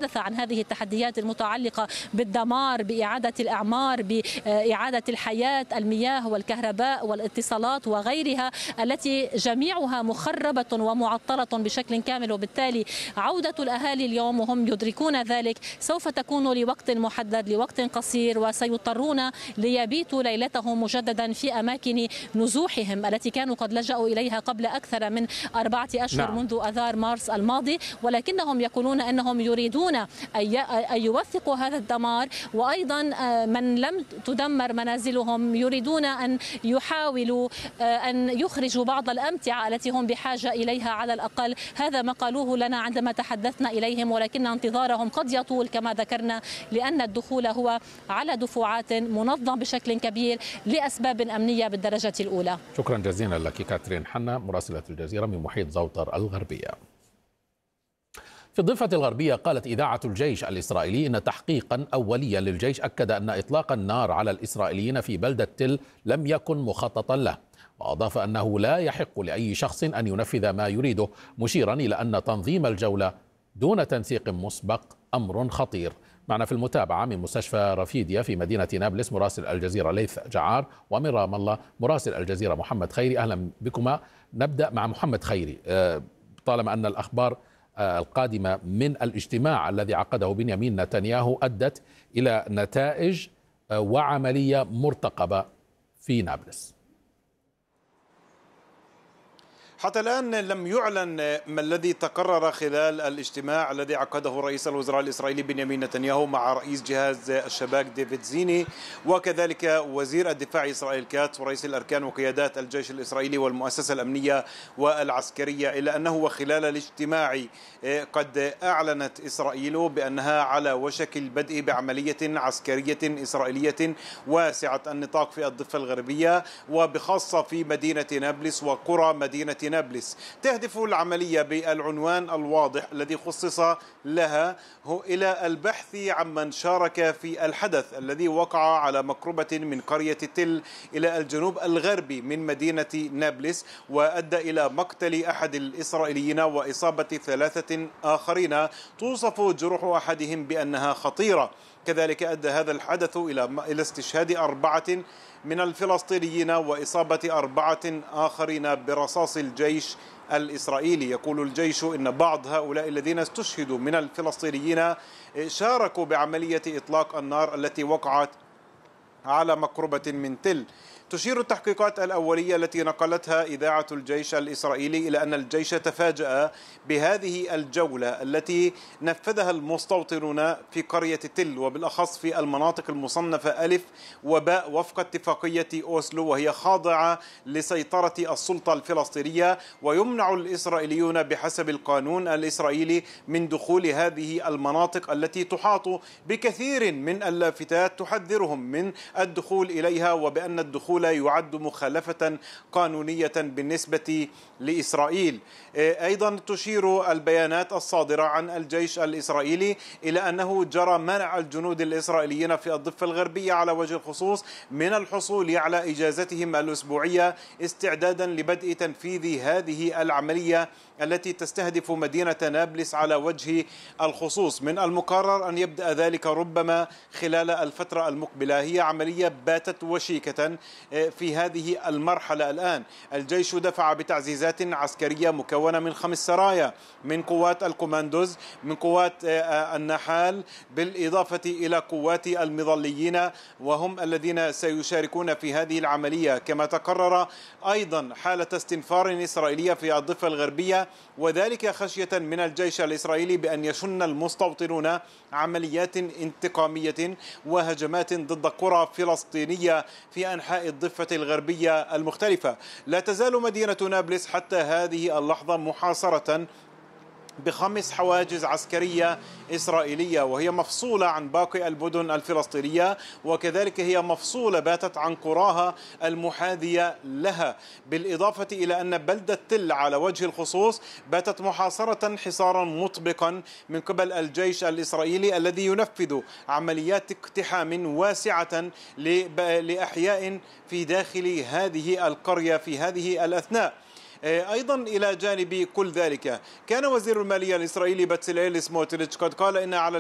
تحدث عن هذه التحديات المتعلقة بالدمار، بإعادة الأعمار، بإعادة الحياة، المياه والكهرباء والاتصالات وغيرها التي جميعها مخربة ومعطلة بشكل كامل. وبالتالي عودة الأهالي اليوم وهم يدركون ذلك سوف تكون لوقت محدد، لوقت قصير، وسيضطرون ليبيتوا ليلتهم مجددا في أماكن نزوحهم التي كانوا قد لجأوا إليها قبل أكثر من 4 أشهر منذ أذار مارس الماضي. ولكنهم يقولون أنهم يريدون أن يوثقوا هذا الدمار، وأيضا من لم تدمر منازلهم يريدون أن يحاولوا أن يخرجوا بعض الأمتعة التي هم بحاجة إليها على الأقل. هذا ما قالوه لنا عندما تحدثنا إليهم، ولكن انتظارهم قد يطول كما ذكرنا، لأن الدخول هو على دفعات منظم بشكل كبير لأسباب أمنية بالدرجة الأولى. شكرا جزيلا لك كاترين حنا مراسلة الجزيرة من محيط زوطر الغربية. في الضفة الغربية قالت إذاعة الجيش الإسرائيلي إن تحقيقا أوليا للجيش أكد أن إطلاق النار على الإسرائيليين في بلدة تل لم يكن مخططا له، وأضاف أنه لا يحق لأي شخص أن ينفذ ما يريده، مشيرا إلى أن تنظيم الجولة دون تنسيق مسبق أمر خطير. معنا في المتابعة من مستشفى رفيديا في مدينة نابلس مراسل الجزيرة ليث جعار، ومن رام الله مراسل الجزيرة محمد خيري. أهلا بكما. نبدأ مع محمد خيري. طالما أن الأخبار القادمة من الاجتماع الذي عقده بنيامين نتنياهو أدت إلى نتائج وعملية مرتقبة في نابلس. حتى الآن لم يعلن ما الذي تقرر خلال الاجتماع الذي عقده رئيس الوزراء الإسرائيلي بنيامين نتنياهو مع رئيس جهاز الشباك ديفيد زيني، وكذلك وزير الدفاع إسرائيل كاتس ورئيس الأركان وقيادات الجيش الإسرائيلي والمؤسسة الأمنية والعسكرية. إلا أنه وخلال الاجتماع قد أعلنت إسرائيل بأنها على وشك البدء بعملية عسكرية إسرائيلية واسعة النطاق في الضفة الغربية، وبخاصة في مدينة نابلس وقرى مدينة نابلس. تهدف العملية بالعنوان الواضح الذي خصص لها هو إلى البحث عمن شارك في الحدث الذي وقع على مقربة من قرية تل إلى الجنوب الغربي من مدينة نابلس، وأدى إلى مقتل أحد الإسرائيليين وإصابة 3 آخرين توصف جروح أحدهم بأنها خطيرة. كذلك أدى هذا الحدث إلى استشهاد 4 من الفلسطينيين وإصابة 4 آخرين برصاص الجيش الإسرائيلي. يقول الجيش إن بعض هؤلاء الذين استشهدوا من الفلسطينيين شاركوا بعملية إطلاق النار التي وقعت على مقربة من تل. تشير التحقيقات الأولية التي نقلتها إذاعة الجيش الإسرائيلي إلى أن الجيش تفاجأ بهذه الجولة التي نفذها المستوطنون في قرية تل، وبالأخص في المناطق المصنفة ألف وباء وفق اتفاقية أوسلو، وهي خاضعة لسيطرة السلطة الفلسطينية، ويمنع الإسرائيليون بحسب القانون الإسرائيلي من دخول هذه المناطق التي تحاط بكثير من اللافتات تحذرهم من الدخول إليها، وبأن الدخول يعد مخالفة قانونية بالنسبة لإسرائيل. أيضا تشير البيانات الصادرة عن الجيش الإسرائيلي إلى أنه جرى منع الجنود الإسرائيليين في الضفة الغربية على وجه الخصوص من الحصول على إجازتهم الأسبوعية استعدادا لبدء تنفيذ هذه العملية التي تستهدف مدينة نابلس على وجه الخصوص. من المقرر أن يبدأ ذلك ربما خلال الفترة المقبلة. هي عملية باتت وشيكة في هذه المرحلة. الآن الجيش دفع بتعزيزات عسكرية مكونة من 5 سرايا من قوات الكوماندوز، من قوات النحال، بالإضافة إلى قوات المظليين، وهم الذين سيشاركون في هذه العملية. كما تقرر أيضا حالة استنفار إسرائيلية في الضفة الغربية، وذلك خشية من الجيش الإسرائيلي بأن يشن المستوطنون عمليات انتقامية وهجمات ضد قرى فلسطينية في أنحاء الضفة الغربية المختلفة. لا تزال مدينة نابلس حتى هذه اللحظة محاصرة ب5 حواجز عسكرية إسرائيلية، وهي مفصولة عن باقي المدن الفلسطينية، وكذلك هي مفصولة باتت عن قراها المحاذية لها، بالإضافة إلى أن بلدة تل على وجه الخصوص باتت محاصرة حصارا مطبقا من قبل الجيش الإسرائيلي الذي ينفذ عمليات اقتحام واسعة لأحياء في داخل هذه القرية في هذه الأثناء. أيضا إلى جانب كل ذلك كان وزير المالية الإسرائيلي بتسليل سموتريتش قد قال إن على